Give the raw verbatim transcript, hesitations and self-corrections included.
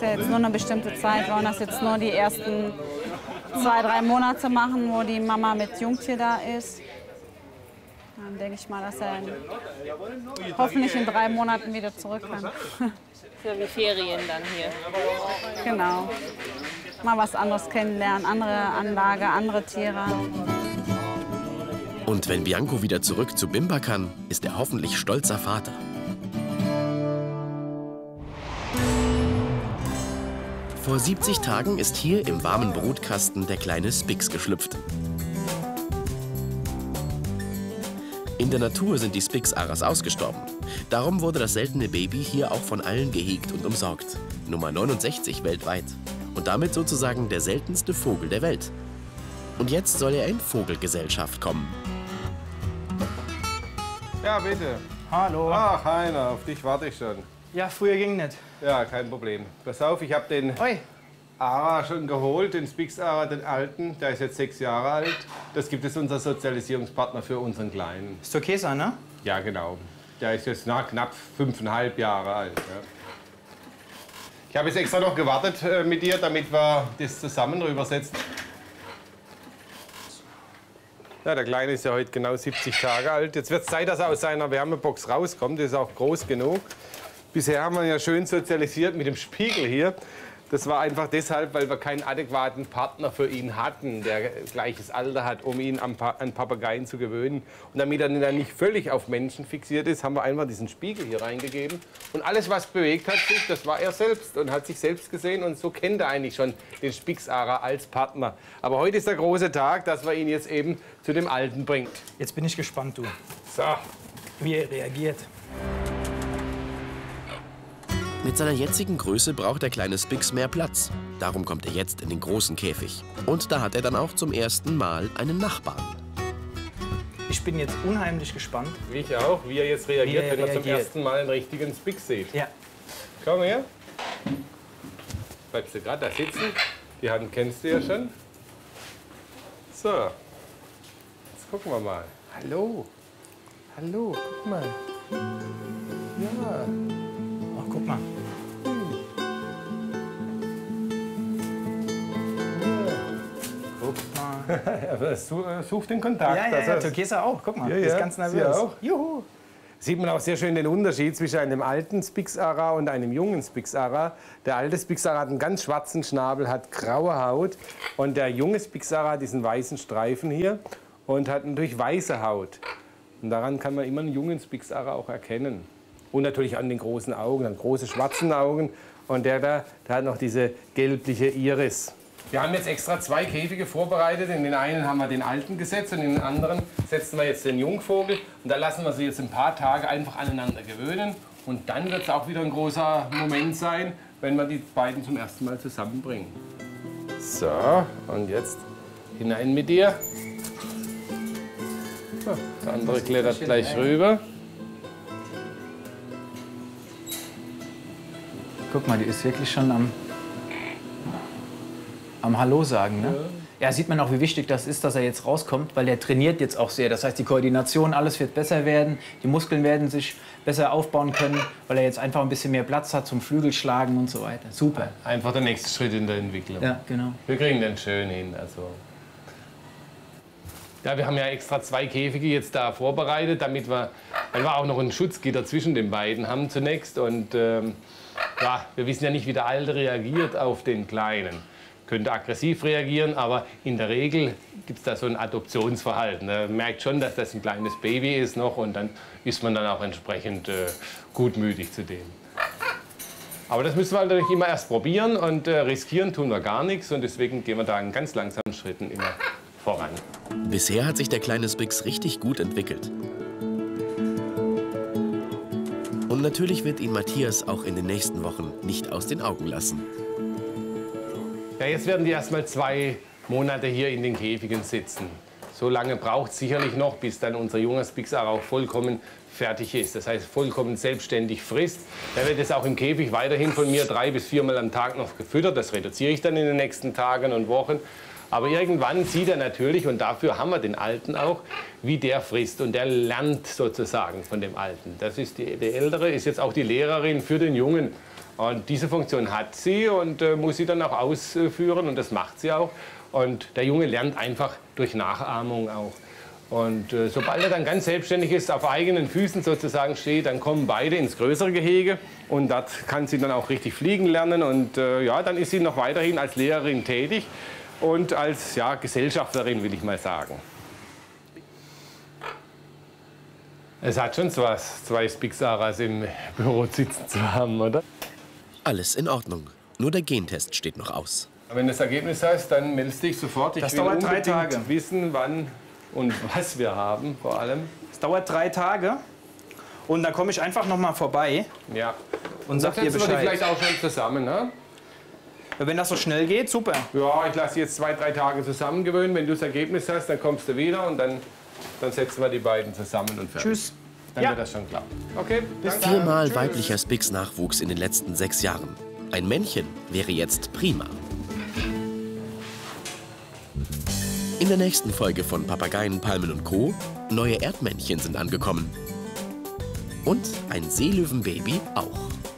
ja jetzt nur eine bestimmte Zeit. Wir wollen das jetzt nur die ersten zwei, drei Monate machen, wo die Mama mit Jungtier da ist. Dann denke ich mal, dass er in, hoffentlich in drei Monaten wieder zurück kann. Ja, wie Ferien dann hier. Genau. Mal was anderes kennenlernen, andere Anlage, andere Tiere. Und wenn Bianco wieder zurück zu Bimba kann, ist er hoffentlich stolzer Vater. Vor siebzig Tagen ist hier im warmen Brutkasten der kleine Spix geschlüpft. In der Natur sind die Spix-Aras ausgestorben. Darum wurde das seltene Baby hier auch von allen gehegt und umsorgt. Nummer neunundsechzig weltweit. Und damit sozusagen der seltenste Vogel der Welt. Und jetzt soll er in Vogelgesellschaft kommen. Ja, bitte. Hallo. Ach, Heiner, auf dich warte ich schon. Ja, früher ging nicht. Ja, kein Problem. Pass auf, ich habe den Oi. Ara schon geholt, den Spix-Ara, den alten. Der ist jetzt sechs Jahre alt. Das gibt es unser Sozialisierungspartner für unseren Kleinen. Ist okay, ne? Ja, genau. Der ist jetzt na, knapp fünfeinhalb Jahre alt. Ja. Ich habe jetzt extra noch gewartet äh, mit dir, damit wir das zusammen rübersetzen. Ja, der Kleine ist ja heute genau siebzig Tage alt. Jetzt wird es Zeit, dass er aus seiner Wärmebox rauskommt. Das ist auch groß genug. Bisher haben wir ihn ja schön sozialisiert mit dem Spiegel hier. Das war einfach deshalb, weil wir keinen adäquaten Partner für ihn hatten, der gleiches Alter hat, um ihn an, pa an Papageien zu gewöhnen. Und damit er dann nicht völlig auf Menschen fixiert ist, haben wir einfach diesen Spiegel hier reingegeben. Und alles, was bewegt hat sich, das war er selbst und hat sich selbst gesehen. Und so kennt er eigentlich schon den Spix-Ara als Partner. Aber heute ist der große Tag, dass wir ihn jetzt eben zu dem Alten bringen. Jetzt bin ich gespannt, du. So. Wie er reagiert. Mit seiner jetzigen Größe braucht der kleine Spix mehr Platz. Darum kommt er jetzt in den großen Käfig. Und da hat er dann auch zum ersten Mal einen Nachbarn. Ich bin jetzt unheimlich gespannt. Ich auch, wie er jetzt reagiert, Wie er wenn er zum reagiert. ersten Mal einen richtigen Spix sieht. Ja. Komm her. Bleibst du gerade da sitzen? Die Hand kennst du ja schon. So. Jetzt gucken wir mal. Hallo. Hallo, guck mal. Ja. Oh, guck mal. Guck mal. Aber su- such den Kontakt. Ja, ja, ja. Also- Türkisa auch. Guck mal. Ja, Die ja. ist ganz Sie nervös. auch? Juhu. Sieht man auch sehr schön den Unterschied zwischen einem alten Spix-Ara und einem jungen Spix-Ara. Der alte Spix-Ara hat einen ganz schwarzen Schnabel, hat graue Haut. Und der junge Spix-Ara hat diesen weißen Streifen hier und hat natürlich weiße Haut. Und daran kann man immer einen jungen Spix-Ara auch erkennen. Und natürlich an den großen Augen, an große schwarzen Augen. Und der da, der hat noch diese gelbliche Iris. Wir haben jetzt extra zwei Käfige vorbereitet. In den einen haben wir den alten gesetzt und in den anderen setzen wir jetzt den Jungvogel. Und da lassen wir sie jetzt ein paar Tage einfach aneinander gewöhnen. Und dann wird es auch wieder ein großer Moment sein, wenn wir die beiden zum ersten Mal zusammenbringen. So, und jetzt hinein mit dir. So, der andere klettert gleich rüber. Guck mal, die ist wirklich schon am, am Hallo sagen, ne? Ja, sieht man auch, wie wichtig das ist, dass er jetzt rauskommt, weil der trainiert jetzt auch sehr. Das heißt, die Koordination, alles wird besser werden, die Muskeln werden sich besser aufbauen können, weil er jetzt einfach ein bisschen mehr Platz hat zum Flügelschlagen und so weiter. Super. Einfach der nächste Schritt in der Entwicklung. Ja, genau. Wir kriegen den schön hin. Also. Ja, wir haben ja extra zwei Käfige jetzt da vorbereitet, damit wir, weil wir auch noch ein Schutzgitter zwischen den beiden haben zunächst. Und ähm, ja, wir wissen ja nicht, wie der Alte reagiert auf den Kleinen. Könnte aggressiv reagieren, aber in der Regel gibt es da so ein Adoptionsverhalten. Man merkt schon, dass das ein kleines Baby ist noch und dann ist man dann auch entsprechend äh, gutmütig zu dem. Aber das müssen wir natürlich immer erst probieren und äh, riskieren tun wir gar nichts und deswegen gehen wir da in ganz langsamen Schritten immer voran. Bisher hat sich der kleine Spix richtig gut entwickelt. Und natürlich wird ihn Matthias auch in den nächsten Wochen nicht aus den Augen lassen. Ja, jetzt werden die erst mal zwei Monate hier in den Käfigen sitzen. So lange braucht es sicherlich noch, bis dann unser junger Spix-Ara auch vollkommen fertig ist. Das heißt, vollkommen selbstständig frisst. Der wird jetzt auch im Käfig weiterhin von mir drei bis viermal am Tag noch gefüttert. Das reduziere ich dann in den nächsten Tagen und Wochen. Aber irgendwann sieht er natürlich, und dafür haben wir den Alten auch, wie der frisst. Und der lernt sozusagen von dem Alten. Das ist die, die Ältere ist jetzt auch die Lehrerin für den Jungen. Und diese Funktion hat sie und äh, muss sie dann auch ausführen und das macht sie auch. Und der Junge lernt einfach durch Nachahmung auch. Und äh, sobald er dann ganz selbstständig ist, auf eigenen Füßen sozusagen steht, dann kommen beide ins größere Gehege und dort kann sie dann auch richtig fliegen lernen. Und äh, ja, dann ist sie noch weiterhin als Lehrerin tätig und als ja, Gesellschafterin, will ich mal sagen. Es hat schon was, zwei Spix-Aras im Büro sitzen zu haben, oder? Alles in Ordnung. Nur der Gentest steht noch aus. Wenn du das Ergebnis hast, dann meldest dich sofort. Ich Das will dauert drei unbedingt Tage. wissen, wann und was wir haben, vor allem. Es dauert drei Tage und dann komme ich einfach noch mal vorbei Ja. und sag dir Setzen wir die Bescheid. vielleicht auch schon zusammen, ne? Wenn das so schnell geht, super. Ja, ich lasse jetzt zwei, drei Tage zusammengewöhnen. Wenn du das Ergebnis hast, dann kommst du wieder und dann, dann setzen wir die beiden zusammen und fertig. Tschüss. Dann Ja. wird das schon klappen. Okay, bis dann. Viermal weiblicher Spix-Nachwuchs in den letzten sechs Jahren. Ein Männchen wäre jetzt prima. In der nächsten Folge von Papageien, Palmen und Co. neue Erdmännchen sind angekommen. Und ein Seelöwenbaby auch.